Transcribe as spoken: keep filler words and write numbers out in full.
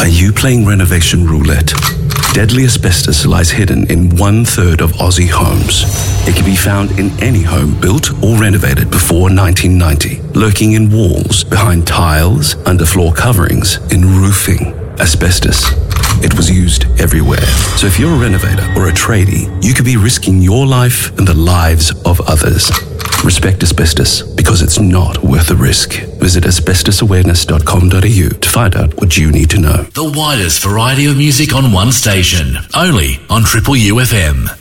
Are you playing renovation roulette? Deadly asbestos lies hidden in one third of Aussie homes. It can be found in any home built or renovated before nineteen ninety, lurking in walls, behind tiles, underfloor coverings, in roofing. Asbestos. It was used everywhere. So if you're a renovator or a tradie, you could be risking your life and the lives of others. Respect asbestos, because it's not worth the risk. Visit asbestos awareness dot com dot a u to find out what you need to know. The widest variety of music on one station, only on Triple U F M.